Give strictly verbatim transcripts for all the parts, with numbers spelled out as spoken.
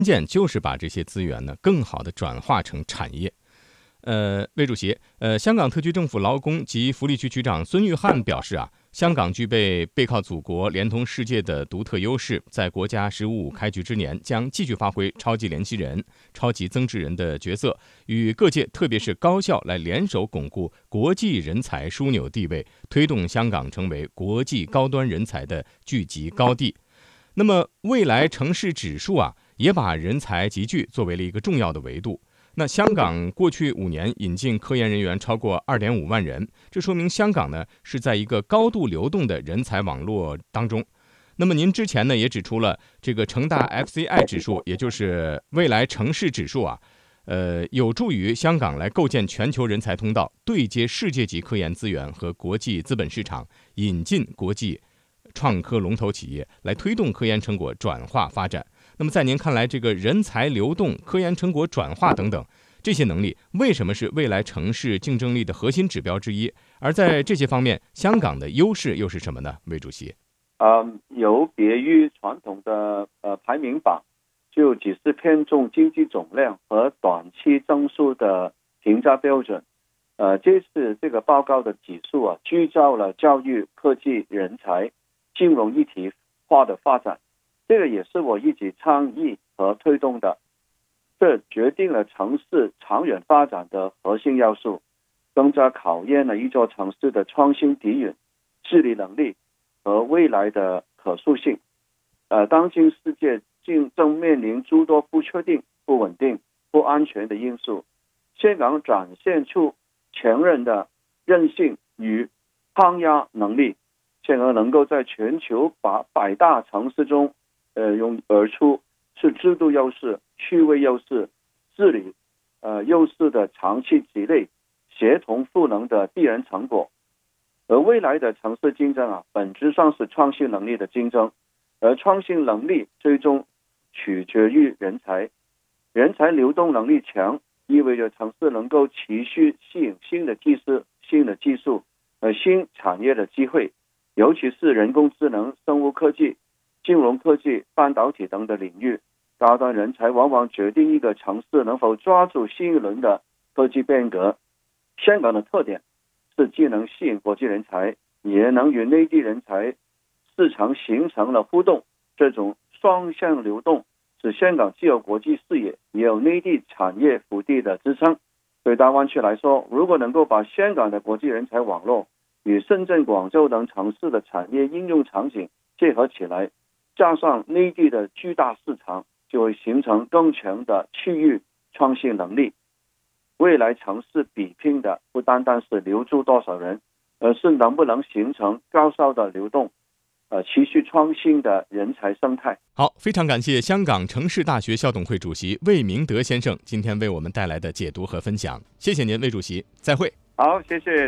键就是把这些资源呢更好的转化成产业。呃，魏主席，呃，香港特区政府劳工及福利局局长孙玉菡表示啊，香港具备背靠祖国、连通世界的独特优势，在国家“十五五”开局之年，将继续发挥超级联系人、超级增值人的角色，与各界特别是高校来联手巩固国际人才枢纽地位，推动香港成为国际高端人才的聚集高地。那么，未来城市指数啊，也把人才集聚作为了一个重要的维度。那香港过去五年引进科研人员超过 二点五万人，这说明香港呢是在一个高度流动的人才网络当中。那么您之前呢也指出了这个城大 F C I 指数，也就是未来城市指数啊，呃，有助于香港来构建全球人才通道，对接世界级科研资源和国际资本市场，引进国际创科龙头企业，来推动科研成果转化发展。那么在您看来，这个人才流动、科研成果转化等等这些能力，为什么是未来城市竞争力的核心指标之一？而在这些方面，香港的优势又是什么呢？魏主席， 嗯，有别于传统的呃排名榜，就只是偏重经济总量和短期增速的评价标准。呃，这次这个报告的指数啊，聚焦了教育、科技、人才、金融一体化的发展。这个也是我一直倡议和推动的，这决定了城市长远发展的核心要素，更加考验了一座城市的创新底蕴、治理能力和未来的可塑性。呃，当今世界正面临诸多不确定、不稳定、不安全的因素，香港展现出前人的韧性与抗压能力，进而能够在全球把百大城市中呃，涌而出是制度优势、趣味优势、治理呃优势的长期积累，协同赋能的必然成果。而未来的城市竞争啊，本质上是创新能力的竞争，而创新能力最终取决于人才。人才流动能力强，意味着城市能够持续吸引新的技术、新的技术、呃新产业的机会，尤其是人工智能、生物科技、金融科技、半导体等的领域，高端人才往往决定一个城市能否抓住新一轮的科技变革。香港的特点是既能吸引国际人才，也能与内地人才市场形成了互动，这种双向流动使香港既有国际视野，也有内地产业腹地的支撑。对大湾区来说，如果能够把香港的国际人才网络与深圳、广州等城市的产业应用场景结合起来，加上内地的巨大市场，就会形成更强的区域创新能力。未来城市比拼的不单单是留住多少人，而是能不能形成高效的流动，呃，持续创新的人才生态。 好，非常感谢香港城市大学校董会主席魏明德先生今天为我们带来的解读和分享，谢謝您，魏主席，再會。 好，謝謝。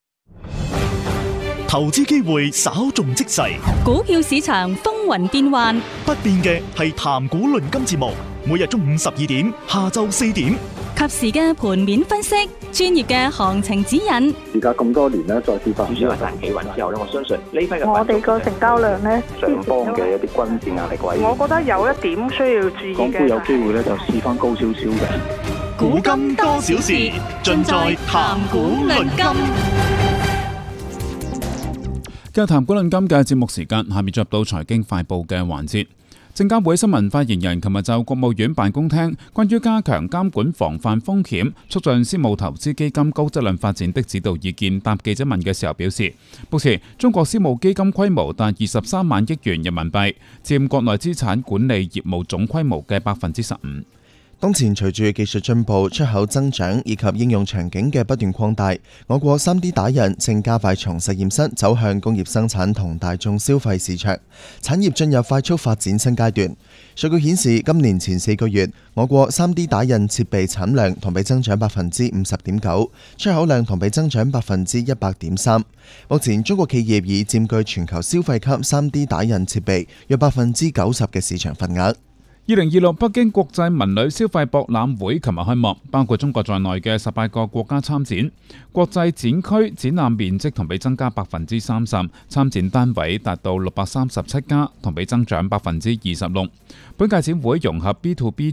投資機會稍縱即逝， 股票市場風雲變幻， 不變嘅係談股論金節目，每日中午十二點，下晝四點， 及時嘅盤面分析，專業嘅行情指引。 而家咁多年咧，再次發主要係大企穩之後咧，我相信呢批嘅我哋個成交量咧， 上方嘅一啲均線壓力位， 我覺得有一點需要注意嘅。 港股有機會咧就試翻高少少嘅。 股金多少事，盡在談股論金。 嘅談股論金嘅節目時間，下面進入到財經快報嘅環節。證監會新聞發言人琴日就國務院辦公廳關於加強監管防範風險、促進私募投資基金高質量發展的指導意見答記者問嘅時候表示，目前中國私募基金規模達二十三萬億元人民幣，佔國內資產管理業務總規模嘅百分之十五。 當前隨住技術進步、出口增長以及應用場景嘅不斷擴大，我國 三 D 打印正加快從實驗室走向工業生產同大眾消費市場，產業進入快速發展新階段。數據顯示，今年前四個月，我國 三 D 打印設備產量同比增長百分之五十點九，出口量同比增長百分之一百點三。目前中國企業已佔據全球消費級 三 D 打印設備約百分之九十嘅市場份額。 二零二六北京國際文旅消費博覽會琴日開幕，包括中國在內嘅十八個國家參展。國際展區展覽面積同比增加百分之三十，參展單位達到六百三十七家，同比增長百分之二十六。本屆展會融合 B to B